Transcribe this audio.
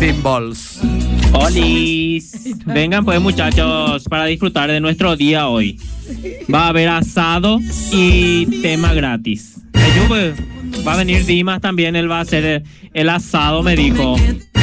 Symbols. Olis. Vengan pues muchachos para disfrutar de nuestro día hoy. Va a haber asado y tema gratis. Va a venir Dimas también, él va a hacer el asado, me dijo.